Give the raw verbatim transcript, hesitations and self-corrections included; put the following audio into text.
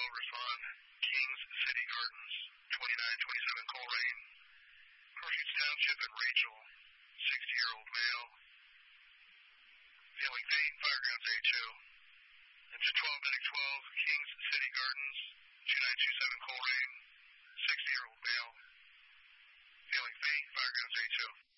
twelve, respond. Kings City Gardens, twenty-nine twenty-seven Colerain. Crossroads Township at Rachel, sixty-year-old male. Feeling faint, firegrounds A two. Engine twelve, medic twelve, Kings City Gardens, twenty-nine twenty-seven Colerain, sixty-year-old male. Feeling faint, firegrounds A two.